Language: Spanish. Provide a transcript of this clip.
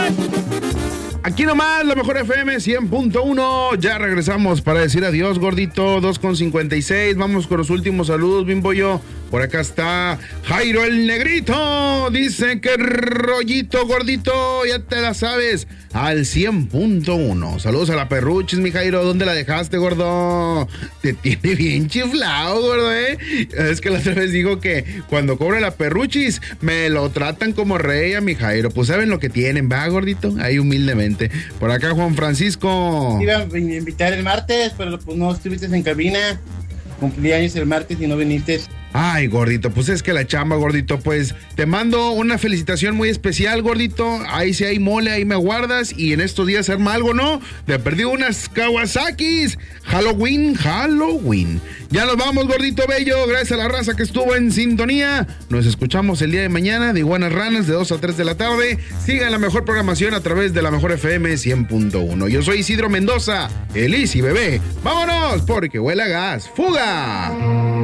Aquí nomás, la mejor FM 100.1. Ya regresamos para decir adiós, gordito. 2:56. Vamos con los últimos saludos, Bimbollo. Por acá está Jairo el Negrito. Dice que rollito, gordito. Ya te la sabes. Al 100.1. Saludos a la Perruchis, mi Jairo. ¿Dónde la dejaste, gordo? Te tiene bien chiflado, gordo, ¿eh? Es que la otra vez digo que cuando cobra la Perruchis, me lo tratan como rey a mi Jairo. Pues saben lo que tienen, ¿va, gordito? Ahí humildemente. Por acá, Juan Francisco. Iba a invitar el martes, pero pues no estuviste en cabina. Cumplí años el martes y no viniste. Ay, gordito, pues es que la chamba, gordito, pues te mando una felicitación muy especial, gordito. Ahí si hay mole, ahí me aguardas. Y en estos días arma algo, ¿no? Te perdí unas Kawasakis. Halloween. Ya nos vamos, gordito bello. Gracias a la raza que estuvo en sintonía. Nos escuchamos el día de mañana de Iguanas Ranas de 2 a 3 de la tarde. Sigan la mejor programación a través de la mejor FM 100.1. Yo soy Isidro Mendoza, el Easy Bebé. ¡Vámonos! Porque huele a gas. ¡Fuga!